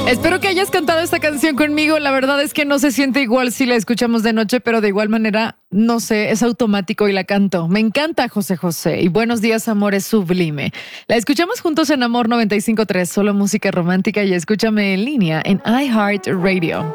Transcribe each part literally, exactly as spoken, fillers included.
Espero que hayas cantado esta canción conmigo. La verdad es que no se siente igual si la escuchamos de noche, pero de igual manera, no sé, es automático y la canto. Me encanta José José y Buenos días, amor, es sublime. La escuchamos juntos en Amor noventa y cinco punto tres, solo música romántica, y escúchame en línea en iHeartRadio.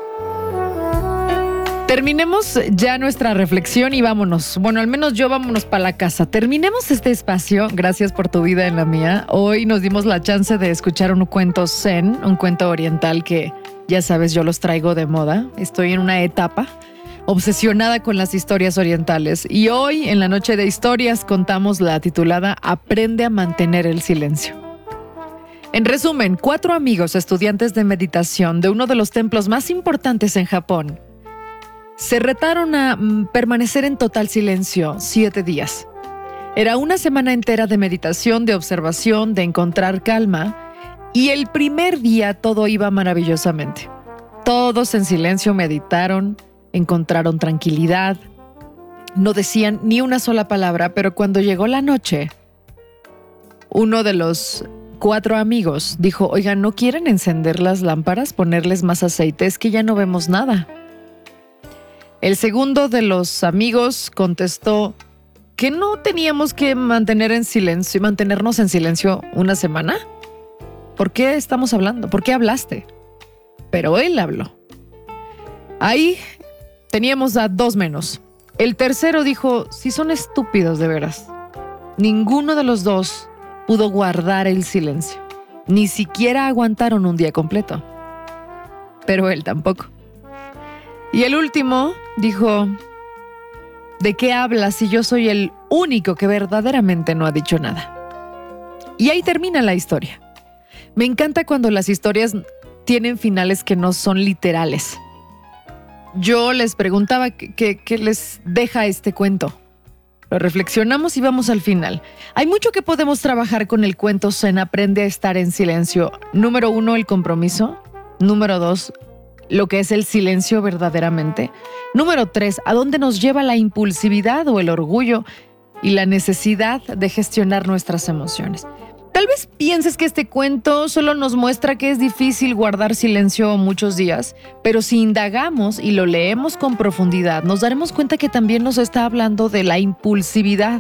Terminemos ya nuestra reflexión y vámonos. Bueno, al menos yo vámonos para la casa. Terminemos este espacio. Gracias por tu vida en la mía. Hoy nos dimos la chance de escuchar un cuento zen, un cuento oriental que, ya sabes, yo los traigo de moda. Estoy en una etapa obsesionada con las historias orientales. Y hoy, en la noche de historias, contamos la titulada Aprende a mantener el silencio. En resumen, cuatro amigos estudiantes de meditación de uno de los templos más importantes en Japón se retaron a mm, permanecer en total silencio siete días. Era una semana entera de meditación, de observación, de encontrar calma, y el primer día todo iba maravillosamente. Todos en silencio meditaron, encontraron tranquilidad, no decían ni una sola palabra, pero cuando llegó la noche, uno de los cuatro amigos dijo: oigan, ¿no quieren encender las lámparas, ponerles más aceite? Es que ya no vemos nada. El segundo de los amigos contestó que no teníamos que mantener en silencio, mantenernos en silencio una semana. ¿Por qué estamos hablando? ¿Por qué hablaste? Pero él habló. Ahí teníamos a dos menos. El tercero dijo: si son estúpidos de veras. Ninguno de los dos pudo guardar el silencio. Ni siquiera aguantaron un día completo. Pero él tampoco. Y el último dijo: ¿de qué hablas si yo soy el único que verdaderamente no ha dicho nada? Y ahí termina la historia. Me encanta cuando las historias tienen finales que no son literales. Yo les preguntaba qué les deja este cuento. Lo reflexionamos y vamos al final. Hay mucho que podemos trabajar con el cuento zen Aprende a estar en silencio. Número uno, el compromiso. Número dos, lo que es el silencio verdaderamente. Número tres, ¿a dónde nos lleva la impulsividad o el orgullo y la necesidad de gestionar nuestras emociones? Tal vez pienses que este cuento solo nos muestra que es difícil guardar silencio muchos días, pero si indagamos y lo leemos con profundidad, nos daremos cuenta que también nos está hablando de la impulsividad.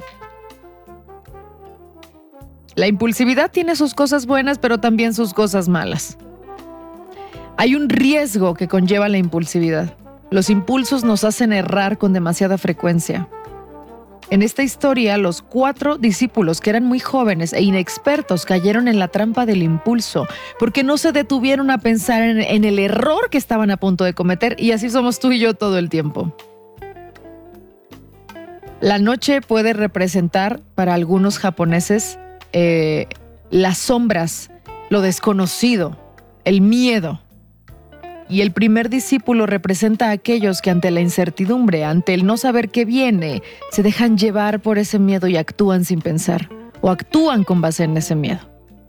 La impulsividad tiene sus cosas buenas, pero también sus cosas malas. Hay un riesgo que conlleva la impulsividad. Los impulsos nos hacen errar con demasiada frecuencia. En esta historia, los cuatro discípulos, que eran muy jóvenes e inexpertos, cayeron en la trampa del impulso porque no se detuvieron a pensar en, en el error que estaban a punto de cometer, y así somos tú y yo todo el tiempo. La noche puede representar para algunos japoneses eh, las sombras, lo desconocido, el miedo. Y el primer discípulo representa a aquellos que ante la incertidumbre, ante el no saber qué viene, se dejan llevar por ese miedo y actúan sin pensar, o actúan con base en ese miedo.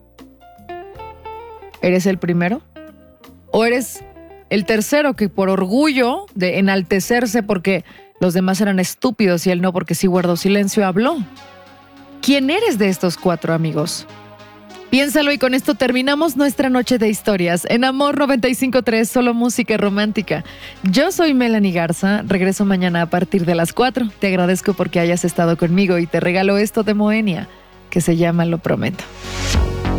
¿Eres el primero? ¿O eres el tercero que por orgullo de enaltecerse porque los demás eran estúpidos y él no porque sí guardó silencio habló? ¿Quién eres de estos cuatro amigos? Piénsalo, y con esto terminamos nuestra noche de historias en Amor noventa y cinco punto tres, solo música romántica. Yo soy Melanie Garza, regreso mañana a partir de las cuatro. Te agradezco porque hayas estado conmigo y te regalo esto de Moenia, que se llama Lo Prometo.